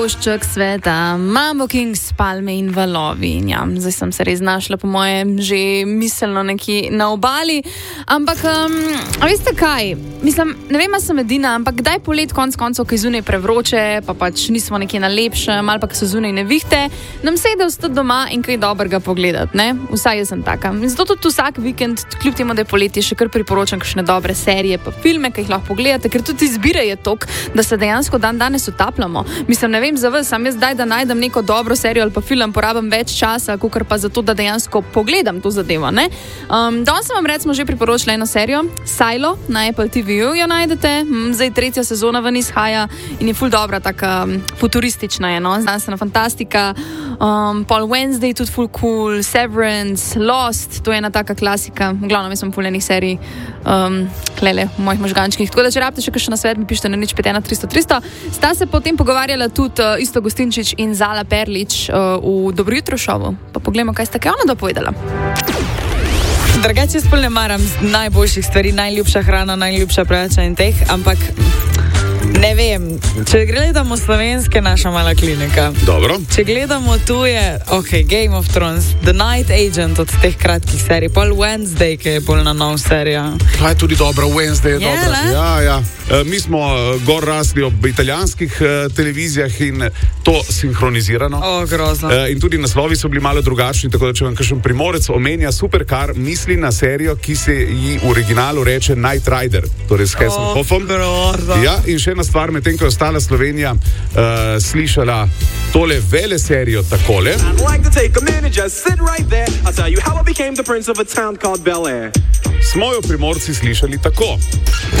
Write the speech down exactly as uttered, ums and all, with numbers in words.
Košček sveta, Mambo Kings, palme in valovi. Ja, zdaj sem se res znašla, po mojem, že miselno nekje na obali. Ampak, um, a veste kaj? Mislim, ne vem, a sem edina, ampak kdaj polet konc koncev, ki je zunaj prevroče, pa pač nismo nekje na lepšem, ali pa ki so zunaj nevihte, nam sede ostati doma in kaj dobrega pogledati, ne? Vsaj jaz sem taka. In zato tudi vsak vikend, kljub temu, da je poletje, še kar priporočam kakšne dobre serije, pa filme, ki jih lahko pogledate, ker tudi izbire je tok, da se dejansko dan danes utapljamo. Mislim, ne vem za vas, sam jaz zdaj, da najdem neko dobro serijo ali pa film, porabim več časa, kakor pa zato, da dejansko pogledam to zadevo, ne? Um, danes sem vam recimo že priporočila eno serijo, Silo, na Apple T V jo najdete, zdaj tretja sezona ven izhaja in je ful dobra, taka futuristična je, no? Znanstvena fantastika, um, Paul Wednesday tudi ful cool, Severance, Lost, to je ena taka klasika, v glavnem jaz sem ful enih serij, um, klele, v mojih možgančkih, tako da če rabite še kakšen nasvet, mi pišite na nič pet ena tristo tristo. Sta se potem pogovarjala tudi uh, Isto Gostinčič in Zala Perlič uh, v Dobro jutro šovu. Pa poglejmo, kaj sta kaj ona dopovedala. Drugače sploh ne maram najboljših stvari, najljubša hrana, najljubša pijača in teh, ampak ne vem, če gledamo slovenske, naša mala klinika. Dobro. Če gledamo tuje, ok, Game of Thrones, The Night Agent od teh kratkih serij, Paul Wednesday, ki je bolj na nov serija. Pa je tudi dobra, Wednesday je Je, dobra. ne? Ja, ja. E, mi smo e, gor rasli ob italijanskih e, televizijah in to sinhronizirano. O, grozno. E, in tudi naslovi so bili malo drugačni, tako da če vam kakšen primorec omenja Supercar, misli na serijo, ki se ji v originalu reče Knight Rider, torej s Hasselhoffom. O, grozno. Ja, in še ena stvar, medtem ko je ostala Slovenija uh, slišala tole vele serijo takole. Smo jo Primorci slišali tako.